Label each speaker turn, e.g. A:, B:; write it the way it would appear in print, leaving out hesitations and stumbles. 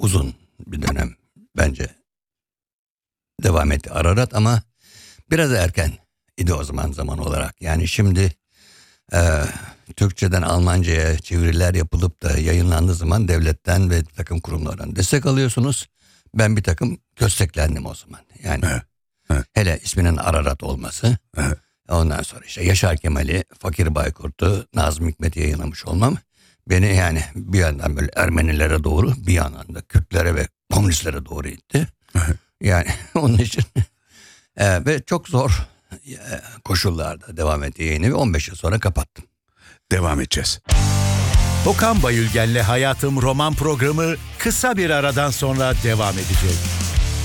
A: uzun bir dönem bence devam etti Ararat, ama biraz erken idi o zaman olarak. Yani şimdi Türkçeden Almanca'ya çeviriler yapılıp da yayınlandığı zaman devletten ve bir takım kurumlardan destek alıyorsunuz. Ben bir takım kösteklendim o zaman. Yani hele isminin Ararat olması. Ondan sonra işte Yaşar Kemal'i, Fakir Baykurt'u, Nazım Hikmet'i yayınlamış olmam beni yani bir yandan böyle Ermenilere doğru, bir yandan da Kürtlere ve komünistlere doğru itti. Yani onun için ve çok zor koşullarda devam etti yayını ve 15 yıl sonra kapattım.
B: Devam edeceğiz.
C: Okan Bayülgen'le Hayatım roman programı kısa bir aradan sonra devam edecek.